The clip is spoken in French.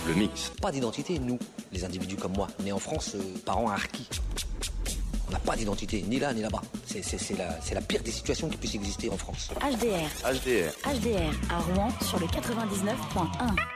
le mix. Pas d'identité, nous, les individus comme moi, nés en France, parents harkis. On n'a pas d'identité, ni là ni là-bas. C'est la pire des situations qui puisse exister en France. HDR à Rouen sur le 99.1.